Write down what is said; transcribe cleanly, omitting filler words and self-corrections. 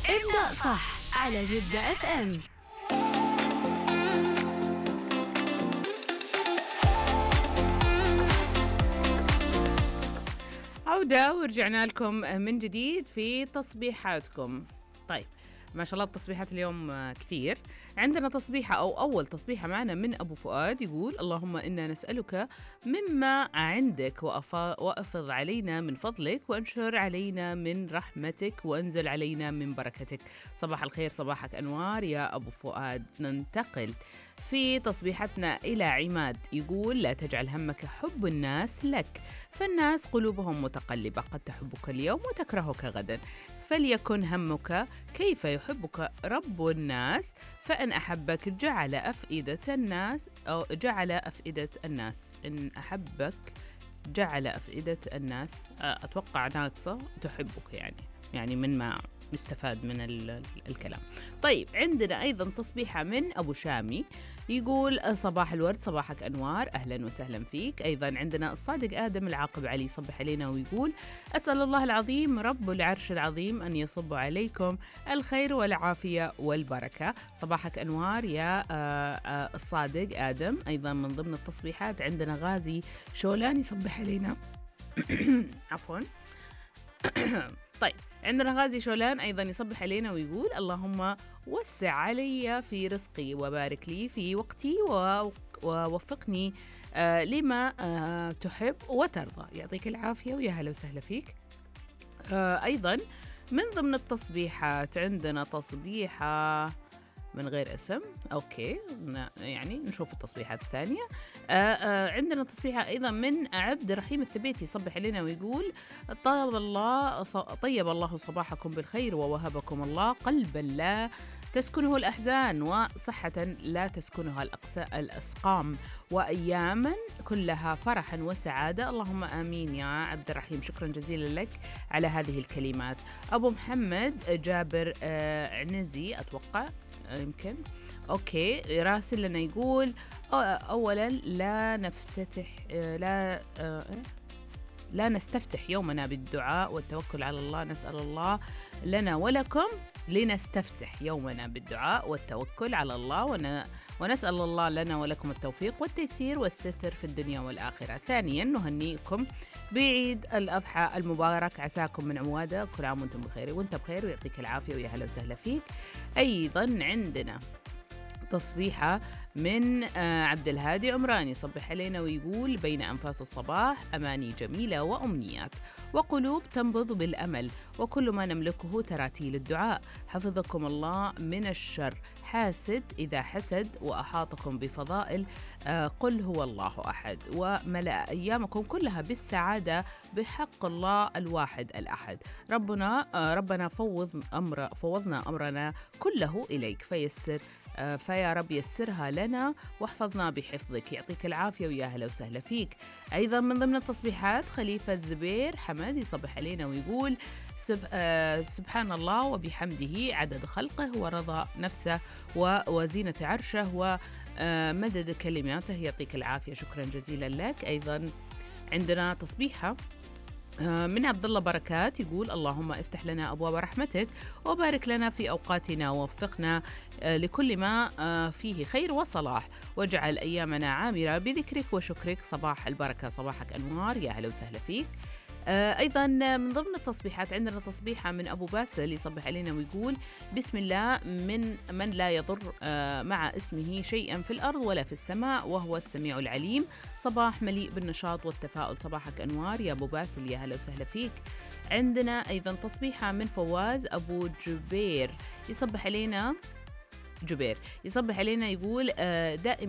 ابدأ صح على جدة اف ام. عودة ورجعنا لكم من جديد في تصبيحاتكم. طيب، ما شاء الله التصبيحات اليوم كثير. عندنا تصبيحة أو أول تصبيحة معنا من أبو فؤاد، يقول: اللهم إنا نسألك مما عندك وأفض علينا من فضلك، وأنشر علينا من رحمتك، وأنزل علينا من بركتك. صباح الخير، صباحك أنوار يا أبو فؤاد. ننتقل في تصبيحتنا إلى عماد، يقول: لا تجعل همك حب الناس لك، فالناس قلوبهم متقلبة، قد تحبك اليوم وتكرهك غدا، فليكن همك كيف يحبك رب الناس، فإن أحبك جعل أفئدة الناس، أو جعل أفئدة الناس، إن أحبك جعل أفئدة الناس، أتوقع ناقصة تحبك، يعني من ما مستفاد من الكلام. طيب، عندنا أيضا تصبيحة من أبو شامي، يقول: صباح الورد، صباحك أنوار، أهلا وسهلا فيك. أيضا عندنا الصادق آدم العاقب علي، صبح علينا ويقول: أسأل الله العظيم رب العرش العظيم أن يصب عليكم الخير والعافية والبركة. صباحك أنوار يا الصادق آدم. أيضا من ضمن التصبيحات عندنا غازي شولاني، صبح علينا عفوا طيب، عندنا غازي شولان أيضا يصبح علينا ويقول: اللهم وسع علي في رزقي، وبارك لي في وقتي، ووفقني لما تحب وترضى. يعطيك العافية ويا هلا وسهلا فيك. أيضا من ضمن التصبيحات عندنا تصبيحة من غير اسم. أوكي، يعني نشوف التصبيحات الثانية. عندنا تصبيحة أيضا من عبد الرحيم الثبيتي، صبح علينا ويقول: طيب الله صباحكم بالخير، ووهبكم الله قلبا لا تسكنه الأحزان، وصحة لا تسكنها الأسقام، وأياما كلها فرحا وسعادة. اللهم آمين يا عبد الرحيم. شكرا جزيلا لك على هذه الكلمات. أبو محمد جابر عنزي، أتوقع يمكن، أوكي، راسل لنا يقول: أولا لا نستفتح يومنا بالدعاء والتوكل على الله، نسأل الله لنا ولكم لنستفتح يومنا بالدعاء والتوكل على الله، ونسأل الله لنا ولكم التوفيق والتيسير والستر في الدنيا والآخرة. ثانيا، نهنيكم بعيد الأضحى المبارك، عساكم من عواده، كل عام وانتم بخير، وانت بخير ويعطيك العافية ويا هلا وسهلا فيك. أيضا عندنا تصبيحة من عبد الهادي عمراني، صبح علينا ويقول: بين أنفاس الصباح أماني جميلة وأمنيات، وقلوب تنبض بالأمل، وكل ما نملكه تراتيل الدعاء، حفظكم الله من الشر حاسد إذا حسد، وأحاطكم بفضائل قل هو الله أحد، وملأ أيامكم كلها بالسعادة بحق الله الواحد الأحد. ربنا فوضنا أمرنا كله إليك، فيا رب يسرها لنا واحفظنا بحفظك. يعطيك العافية ويا هلا وسهلا فيك. أيضا من ضمن التصبيحات خليفة الزبير حمد، يصبح علينا ويقول: سبحان الله وبحمده عدد خلقه ورضا نفسه وزينة عرشه ومدد كلماته. يعطيك العافية، شكرا جزيلا لك. أيضا عندنا تصبيحة من عبد الله بركات، يقول: اللهم افتح لنا أبواب رحمتك، وبارك لنا في أوقاتنا، ووفقنا لكل ما فيه خير وصلاح، واجعل أيامنا عامرة بذكرك وشكرك. صباح البركة، صباحك أنوار، يا هلا وسهلا فيك. أيضا من ضمن التصبيحات عندنا تصبيحة من أبو باسل، يصبح علينا ويقول: بسم الله من لا يضر مع اسمه شيئا في الأرض ولا في السماء، وهو السميع العليم. صباح مليء بالنشاط والتفاؤل، صباحك أنوار يا أبو باسل، يا هلا وسهلا فيك. عندنا أيضا تصبيحة من فواز أبو جبير، يصبح علينا يقول: دائما